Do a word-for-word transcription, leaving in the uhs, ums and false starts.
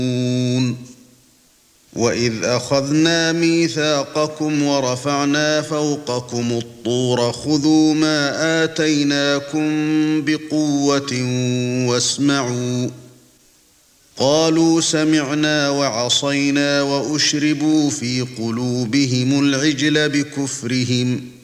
وَإِذْ أَخَذْنَا مِيثَاقَكُمْ وَرَفَعْنَا فَوْقَكُمُ الطُّورَ خُذُوا مَا آتَيْنَاكُمْ بِقُوَّةٍ وَاسْمَعُوا قَالُوا سَمِعْنَا وَعَصَيْنَا وَأُشْرِبُوا فِي قُلُوبِهِمُ الْعِجْلَ بِكُفْرِهِمْ